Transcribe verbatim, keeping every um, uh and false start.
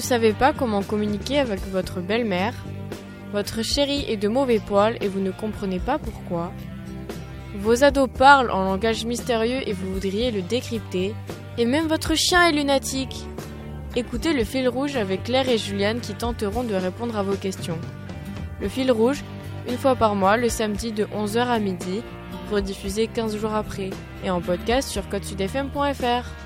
savez pas comment communiquer avec votre belle-mère, votre chérie est de mauvais poil et vous ne comprenez pas pourquoi, vos ados parlent en langage mystérieux et vous voudriez le décrypter, et même votre chien est lunatique. Écoutez le fil rouge avec Claire et Juliane qui tenteront de répondre à vos questions. Le fil rouge, une fois par mois, le samedi de onze heures à midi, rediffusé quinze jours après, et en podcast sur code sud f m point f r.